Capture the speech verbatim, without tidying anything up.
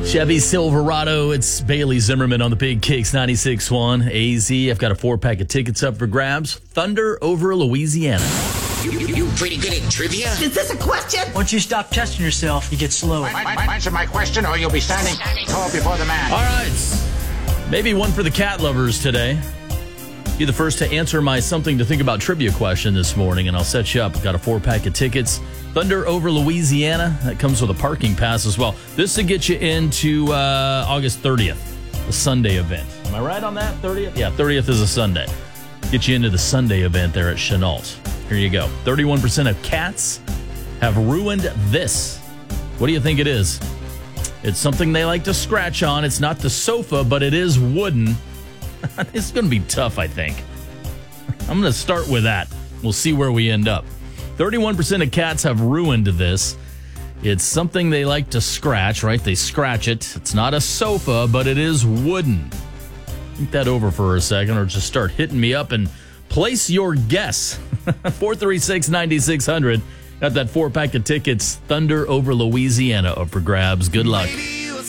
Chevy Silverado. It's Bailey Zimmerman on the Big Kicks ninety-six point one A Z. I've got a four-pack of tickets up for grabs. Thunder over Louisiana. You, you, you pretty good at trivia? Is this a question? Once you stop testing yourself, you get slower. My, my, my, answer my question or you'll be standing tall before the man. All right. Maybe one for the cat lovers today. Be the first to answer my something to think about trivia question this morning, and I'll set you up. I've got a four-pack of tickets. Thunder over Louisiana. That comes with a parking pass as well. This will get you into uh, August thirtieth, the Sunday event. Am I right on that? thirtieth? Yeah, thirtieth is a Sunday. Get you into the Sunday event there at Chenault. Here you go. thirty-one percent of cats have ruined this. What do you think it is? It's something they like to scratch on. It's not the sofa, but it is wooden. It's going to be tough, I think. I'm going to start with that. We'll see where we end up. thirty-one percent of cats have ruined this. It's something they like to scratch, right? They scratch it. It's not a sofa, but it is wooden. Think that over for a second, or just start hitting me up and place your guess. four three six, nine six zero zero. Got that four-pack of tickets. Thunder over Louisiana up for grabs. Good luck.